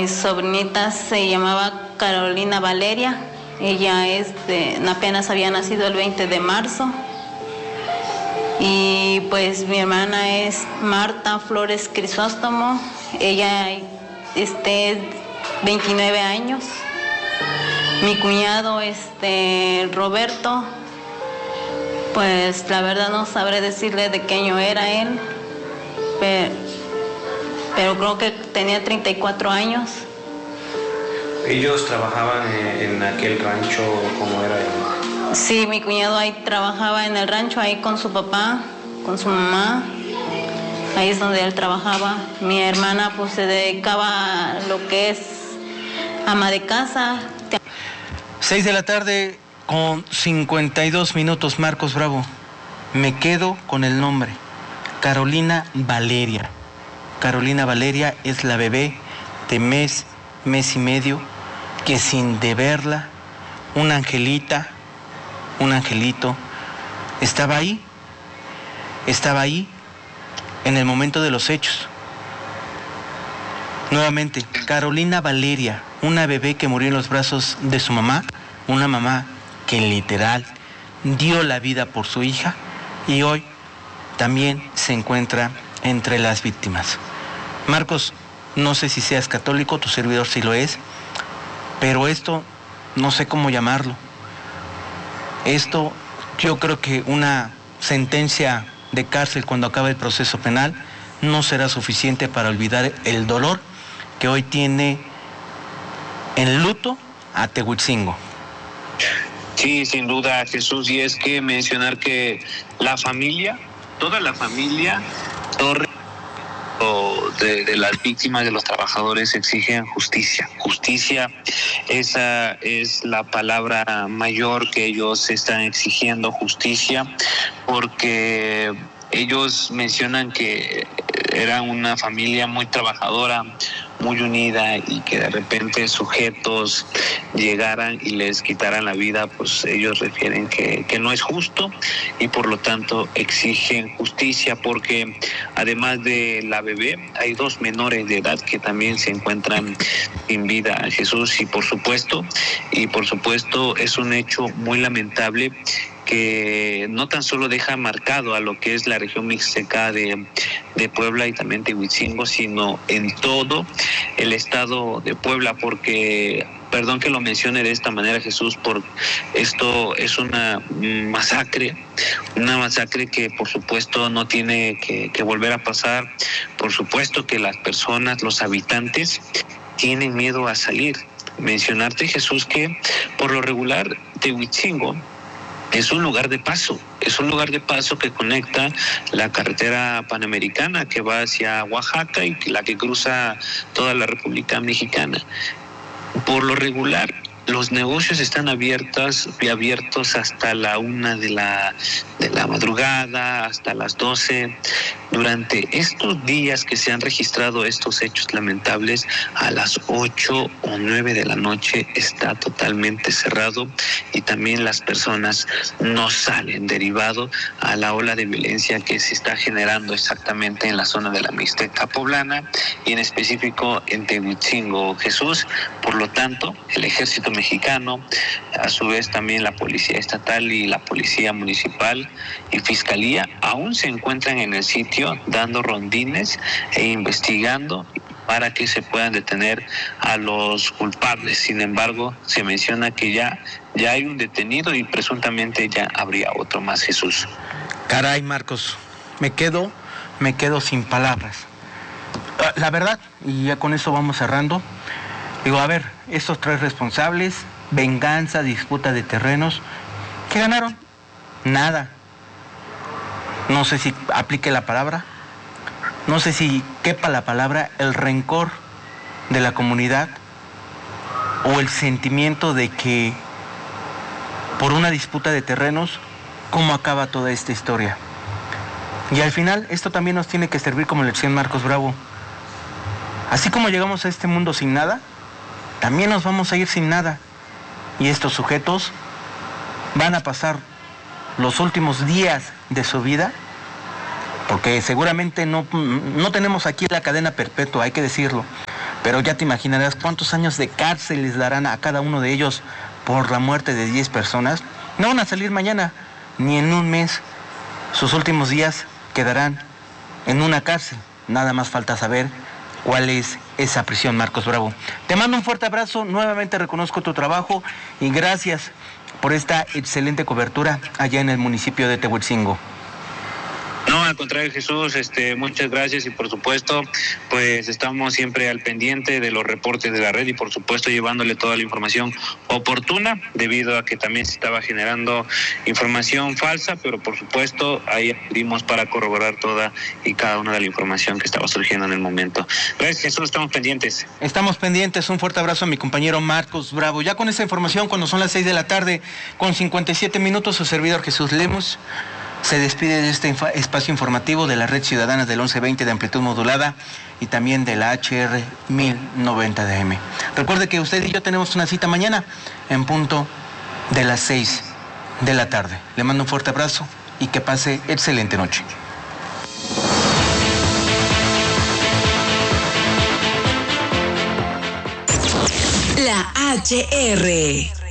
Mi sobrinita se llamaba Carolina Valeria. Ella apenas había nacido el 20 de marzo. Y pues mi hermana es Marta Flores Crisóstomo. Ella es 29 años. Mi cuñado Roberto, pues la verdad no sabré decirle de qué año era él, pero creo que tenía 34 años. ¿Ellos trabajaban en aquel rancho? ¿Cómo era? Sí, mi cuñado ahí trabajaba en el rancho, ahí con su papá, con su mamá. Ahí es donde él trabajaba. Mi hermana pues se dedicaba a lo que es ama de casa. 6 de la tarde con 52 minutos, Marcos Bravo. Me quedo con el nombre, Carolina Valeria. Carolina Valeria es la bebé de mes y medio, que sin deberla, un angelito, estaba ahí en el momento de los hechos. Nuevamente, Carolina Valeria, una bebé que murió en los brazos de su mamá, una mamá que literal dio la vida por su hija y hoy también se encuentra entre las víctimas. Marcos, no sé si seas católico, tu servidor sí lo es, pero esto no sé cómo llamarlo. Esto yo creo que una sentencia de cárcel cuando acabe el proceso penal no será suficiente para olvidar el dolor que hoy tiene en luto a Tehuitzingo. Sí, sin duda, Jesús, y es que mencionar que la familia, toda la familia Torres de las víctimas, de los trabajadores, exigen justicia. Justicia, esa es la palabra mayor que ellos están exigiendo, justicia, porque ellos mencionan que era una familia muy trabajadora, muy unida, y que de repente sujetos llegaran y les quitaran la vida, pues ellos refieren que no es justo y por lo tanto exigen justicia, porque además de la bebé hay 2 menores de edad que también se encuentran sin vida, Jesús, y por supuesto es un hecho muy lamentable que no tan solo deja marcado a lo que es la región mixteca de Puebla y también Tehuitzingo, sino en todo el estado de Puebla, porque, perdón que lo mencione de esta manera, Jesús, por esto es una masacre que por supuesto no tiene que volver a pasar. Por supuesto que las personas, los habitantes, tienen miedo a salir. Mencionarte, Jesús, que por lo regular Tehuitzingo es un lugar de paso que conecta la carretera panamericana que va hacia Oaxaca y la que cruza toda la República Mexicana. Por lo regular, los negocios están abiertos hasta la 1 de la madrugada, hasta las 12. Durante estos días que se han registrado estos hechos lamentables, a las 8 o 9 de la noche está totalmente cerrado y también las personas no salen, derivado a la ola de violencia que se está generando exactamente en la zona de la Mixteca poblana y en específico en Tehuitzingo, Jesús. Por lo tanto, el ejército mexicano, a su vez también la policía estatal y la policía municipal y fiscalía aún se encuentran en el sitio dando rondines e investigando para que se puedan detener a los culpables. Sin embargo, se menciona que ya hay un detenido y presuntamente ya habría otro más, Jesús. Caray, Marcos, me quedo sin palabras. La verdad, y ya con eso vamos cerrando, digo, a ver, estos 3 responsables, venganza, disputa de terrenos, ¿qué ganaron? Nada. No sé si aplique la palabra, no sé si quepa la palabra, el rencor de la comunidad o el sentimiento de que por una disputa de terrenos, ¿cómo acaba toda esta historia? Y al final, esto también nos tiene que servir como lección, Marcos Bravo. Así como llegamos a este mundo sin nada, también nos vamos a ir sin nada. Y estos sujetos van a pasar los últimos días de su vida, porque seguramente no tenemos aquí la cadena perpetua, hay que decirlo, Pero ya te imaginarás cuántos años de cárcel les darán a cada uno de ellos por la muerte de 10 personas. No van a salir mañana, ni en un mes. Sus últimos días quedarán en una cárcel. Nada más falta saber cuál es esa prisión, Marcos Bravo. Te mando un fuerte abrazo, nuevamente reconozco tu trabajo y gracias por esta excelente cobertura allá en el municipio de Tehuitzingo. No, al contrario, Jesús, muchas gracias y por supuesto, pues estamos siempre al pendiente de los reportes de la red y por supuesto llevándole toda la información oportuna, debido a que también se estaba generando información falsa, pero por supuesto ahí acudimos para corroborar toda y cada una de la información que estaba surgiendo en el momento. Gracias, Jesús, estamos pendientes. Estamos pendientes, un fuerte abrazo a mi compañero Marcos Bravo. Ya con esa información, cuando son las 6 de la tarde, con 57 minutos, su servidor Jesús Lemus se despide de este espacio informativo de la Red Ciudadana del 1120 de amplitud modulada y también de la HR 1090 de AM. Recuerde que usted y yo tenemos una cita mañana en punto de las 6 de la tarde. Le mando un fuerte abrazo y que pase excelente noche. La HR